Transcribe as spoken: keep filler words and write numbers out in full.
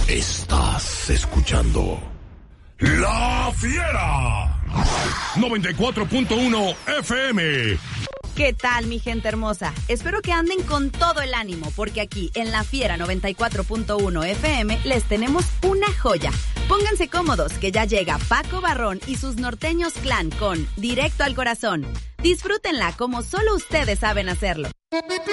Estás escuchando La Fiera noventa y cuatro punto uno F M. ¿Qué tal, mi gente hermosa? Espero que anden con todo el ánimo, porque aquí en La Fiera noventa y cuatro punto uno F M les tenemos una joya. Pónganse cómodos, que ya llega Paco Barrón y sus norteños clan con Directo al Corazón. Disfrútenla como solo ustedes saben hacerlo.